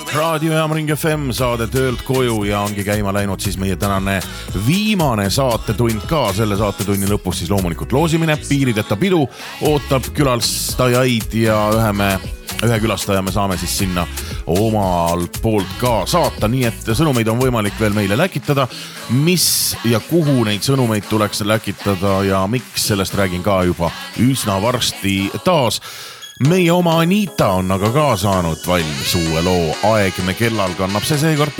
Raadiojaam Ring FM saade töölt koju ja ongi käima läinud siis meie tänane viimane saatetund ka. Selle saatetunni lõpus siis loomulikult loosimine, piirideta pidu ootab külastajaid ja ühe külastaja me saame siis sinna omalt poolt ka saata, nii et sõnumeid on võimalik veel meile läkitada. Mis ja kuhu neid sõnumeid tuleks läkitada ja miks, sellest räägin ka juba üsna varsti taas. Meie oma Anita on aga ka saanud valmis uue loo. Aegne kellal kannab see seekord